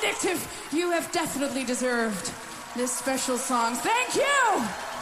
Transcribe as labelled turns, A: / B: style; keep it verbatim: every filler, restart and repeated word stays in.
A: Vindictive, you have definitely deserved this special song. Thank you!